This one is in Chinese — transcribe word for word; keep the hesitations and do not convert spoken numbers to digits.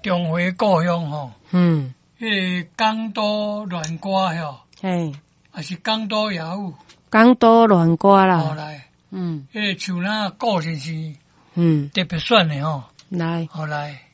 中华故乡吼， 嗯， 迄个港都乱歌吼， 嘿， 还是港都雅舞， 港都乱歌后啦， 来， 嗯迄个像那顾先生嗯， 特别选的吼， 来， 后来